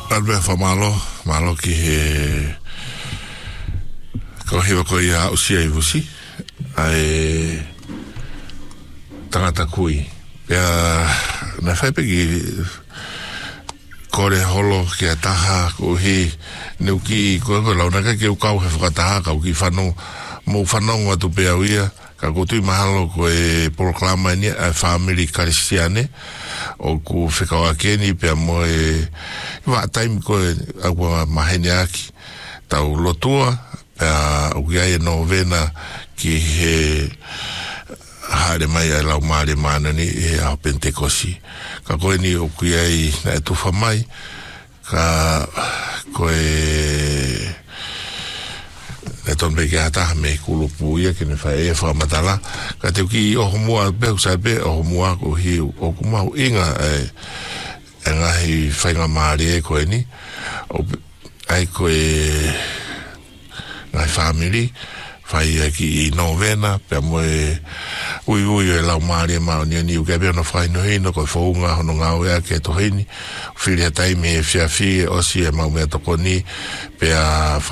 Albe fa malo ki he ko hiwa ko ia usia I vusi ai tangata kui pia na fai pegi kore holo ki a taha ko hi neuki ko launaka ki ukau he whakataha ka uki whanau mo whanau atu pia uia ka kutui mahalo ko e proklama ni a family kristiane o ku whikawa keni pia mo e wa taimi ko e agua mahene aki tau lotua pia uki ai novena ki he hare mai ai lau maare mana ni e a Pentekosi ka koe ni uki ai na e tufa mai ka koe e ton beke hata me kulupu ia ke ne fai e whamatala ka te uki o humua behu sa be o humua ko hi o kumau inga e ngahi whainga maare e koe ni ai koe ngai family fai ki I novena pe mo e ui e lau maare mao ni uke be no fai no hino ko founga hono ngau e ke to hini fili taimi e fiafi o si e mau me to koni pe a